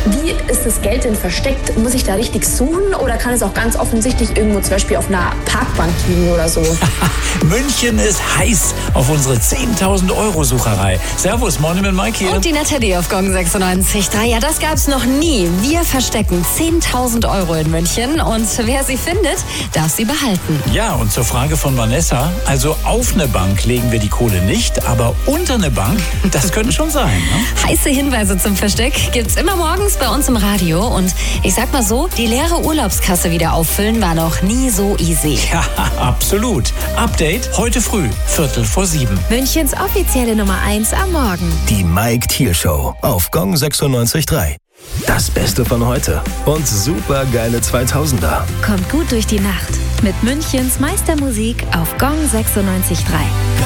Wie ist das Geld denn versteckt? Muss ich da richtig suchen oder kann es auch ganz offensichtlich irgendwo zum Beispiel auf einer Parkbank liegen oder so? München ist heiß auf unsere 10.000 € Sucherei. Servus, Morning mit Mike hier. Und die Natalie auf Gong 96.3. Ja, das gab's noch nie. Wir verstecken 10.000 € in München und wer sie findet, darf sie behalten. Ja, und zur Frage von Vanessa, also auf eine Bank legen wir die Kohle nicht, aber unter eine Bank, das könnte schon sein. Ne? Heiße Hinweise zum Versteck gibt's immer morgens bei uns im Radio und ich sag mal so, die leere Urlaubskasse wieder auffüllen war noch nie so easy. Ja, absolut. Update heute früh, 6:45. Münchens offizielle Nummer 1 am Morgen. Die Mike Thiel Show auf Gong 96.3. Das Beste von heute und super geile 2000er. Kommt gut durch die Nacht mit Münchens Meistermusik auf Gong 96.3.